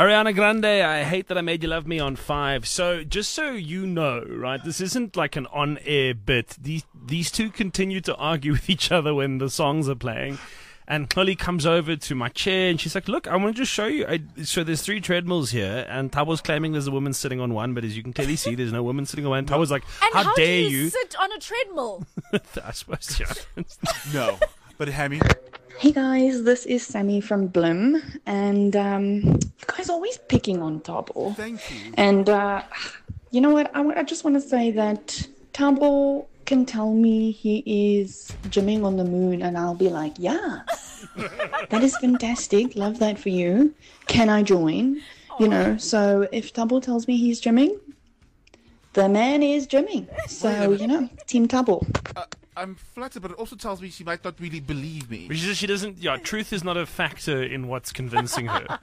Ariana Grande, I hate that I made you love me on 5. So, just so you know, right, this isn't like an on-air bit. These two continue to argue with each other when the songs are playing. And Chloe comes over to my chair and she's like, look, I want to just show you. So there's 3 treadmills here, and Tabo's claiming there's a woman sitting on one, but as you can clearly see, there's no woman sitting on one. Tabo's like, how dare you sit on a treadmill? I suppose, yeah. No. But Hammy? Hey guys, this is Sammy from Blim, and you guys are always picking on Tabo. Thank you. And you know what? I just want to say that Tabo can tell me he is gymming on the moon, and I'll be like, yeah, that is fantastic. Love that for you. Can I join? You know, so if Tabo tells me he's gymming, the man is gymming. So, you know, Team Tabo. I'm flattered, but it also tells me she might not really believe me. She doesn't, truth is not a factor in what's convincing her.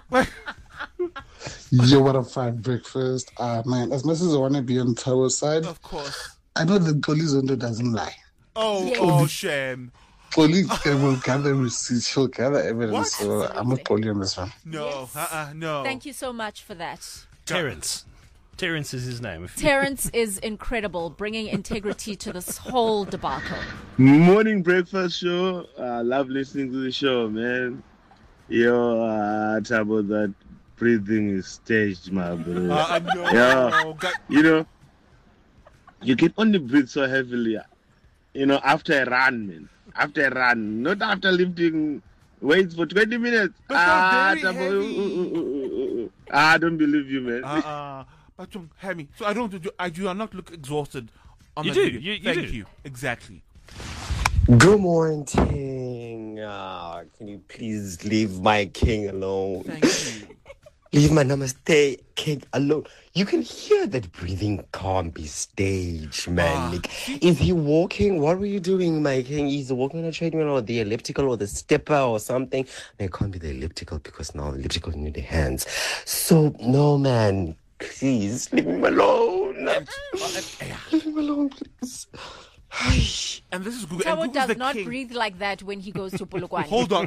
Yo, what a fine breakfast. Man, as much as I want to be on Tabo's side, Of course. I know that Golizondo doesn't lie. Oh, shame. Goli will gather receipts, she'll gather evidence, What? so I'm not Goli on this one. No, no. Thank you so much for that. Terrence. Terrence is his name. Terrence is incredible, bringing integrity to this whole debacle. Morning breakfast show. I love listening to the show, man. Yo, Tabo, that breathing is staged, my bro. No. Yeah. God. You know, you can only breathe so heavily, after a run, man. After a run, not after lifting weights for 20 minutes. But they're very Tabo, I don't believe you, man. But Hammy, so I do not look exhausted on You that do. video. You Thank do. you. Exactly. Good morning. Can you please leave my king alone? Thank you. Leave my namaste king alone. You can hear that breathing can't be staged, man. Like, is he walking? What were you doing, my king? He's walking on a treadmill or the elliptical or the stepper or something. No, it can't be the elliptical because now the elliptical is in the hands. So, no, man. Please, leave him alone. Leave him alone, please. And this is Google. Tabo and does the not king. breathe like that when he goes to Polokwane. Hold on.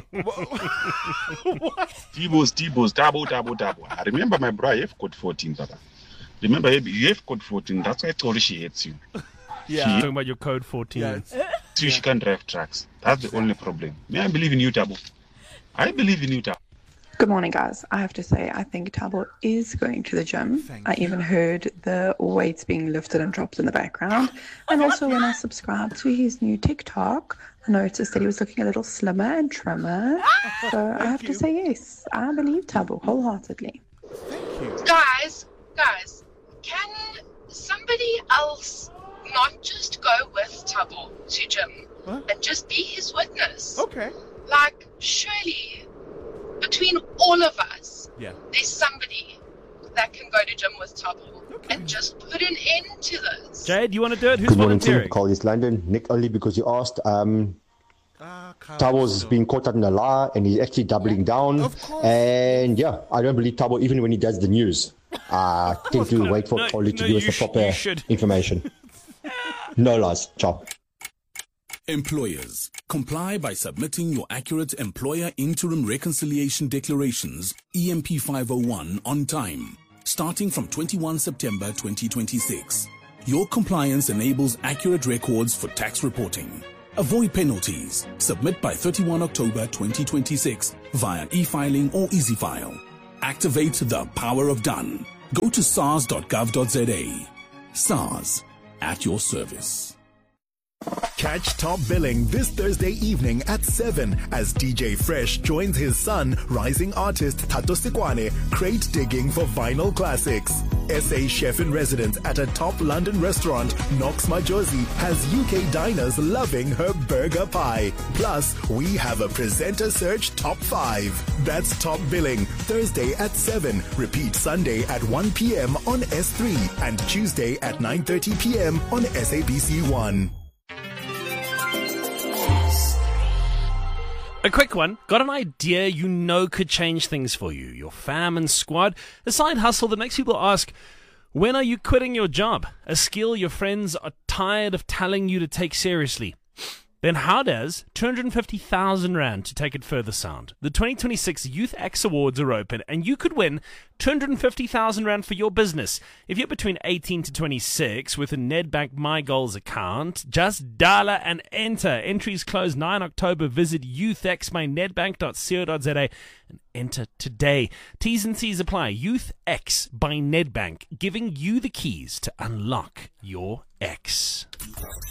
Tibos, Tabo. I remember my bro, you've got 14, Baba. Remember, you've got 14. That's why Tori, she hates you. Yeah. Talking about your code 14. Yeah, So she can't drive trucks. That's the only problem. May I believe in you, Tabo? I believe in you, Tabo. Good morning, guys. I have to say, I think Tabo is going to the gym. Thank I you. even heard the weights being lifted and dropped in the background. And also, when I subscribed to his new TikTok, I noticed that he was looking a little slimmer and trimmer. So I have to say, yes, I believe Tabo wholeheartedly. Thank you. Guys, can somebody else not just go with Tabo to gym and just be his witness? Okay. Like, surely, between all of us, Yeah. there's somebody that can go to gym with Tabo and just put an end to this. Jade, you want to do it? Who's Good morning, team. volunteering? Call East London. Nick, only because you asked. Carl, Tabo's been caught up in a lie and he's actually doubling down. Of course. And yeah, I don't believe Tabo even when he does the news. I think we'll wait for Polly to give us the proper information. No lies. Ciao. Employers, comply by submitting your accurate Employer Interim Reconciliation Declarations, EMP 501, on time, starting from 21 September 2026. Your compliance enables accurate records for tax reporting. Avoid penalties. Submit by 31 October 2026 via e-filing or EasyFile. Activate the power of done. Go to sars.gov.za. SARS, at your service. Catch Top Billing this Thursday evening at 7 as DJ Fresh joins his son, rising artist Tato Sikwane, crate digging for vinyl classics. SA chef-in-residence at a top London restaurant, Knox Majosi, has UK diners loving her burger pie. Plus, we have a presenter search top 5. That's Top Billing, Thursday at 7. Repeat Sunday at 1 p.m. on S3 and Tuesday at 9:30 p.m. on SABC 1. A quick one. Got an idea you know could change things for you, your fam and squad? A side hustle that makes people ask, when are you quitting your job? A skill your friends are tired of telling you to take seriously. then how does 250,000 Rand to take it further sound? The 2026 Youth X Awards are open, and you could win 250,000 Rand for your business. If you're between 18 to 26 with a Nedbank My Goals account, just dial and enter. Entries close 9 October. Visit youthx.nedbank.co.za and enter today. T's and C's apply. Youth X by Nedbank, giving you the keys to unlock your X.